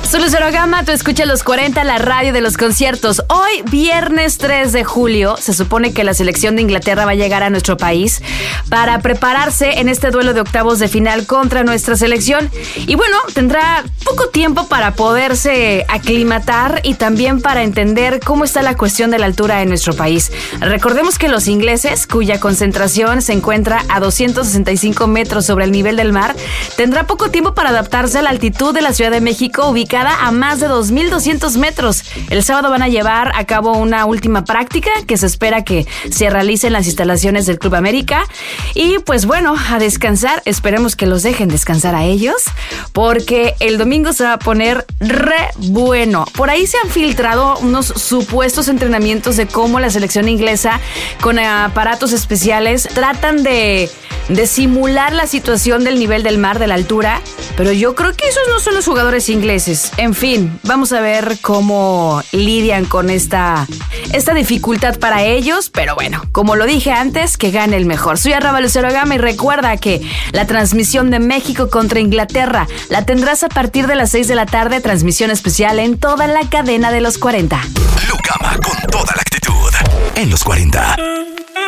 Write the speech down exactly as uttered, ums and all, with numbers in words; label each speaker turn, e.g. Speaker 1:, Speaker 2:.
Speaker 1: Soy Lucero Gama, tú escuchas Los cuarenta, la radio de los conciertos. Hoy, viernes tres de julio, se supone que la selección de Inglaterra va a llegar a nuestro país para prepararse en este duelo de octavos de final contra nuestra selección. Y bueno, tendrá poco tiempo para poderse aclimatar y también para entender cómo está la cuestión de la altura en nuestro país. Recordemos que los ingleses, cuya concentración se encuentra a doscientos sesenta y cinco metros sobre el nivel del mar, tendrá poco tiempo para adaptarse a la altitud de la Ciudad de México, ubicada a más de dos mil doscientos metros. El sábado van a llevar a cabo una última práctica que se espera que se realice en las instalaciones del Club América. Y pues bueno, a descansar. Esperemos que los dejen descansar a ellos, porque el domingo se va a poner re bueno. Por ahí se han filtrado unos supuestos entrenamientos de cómo la selección inglesa, con aparatos especiales, tratan de... de simular la situación del nivel del mar, de la altura, pero yo creo que esos no son los jugadores ingleses. En fin, vamos a ver cómo lidian con esta, esta dificultad para ellos, pero bueno, como lo dije antes, que gane el mejor. Soy arroba Lucero Gama y recuerda que la transmisión de México contra Inglaterra la tendrás a partir de las seis de la tarde, transmisión especial en toda la cadena de los cuarenta.
Speaker 2: Lu Gama con toda la actitud en los cuarenta.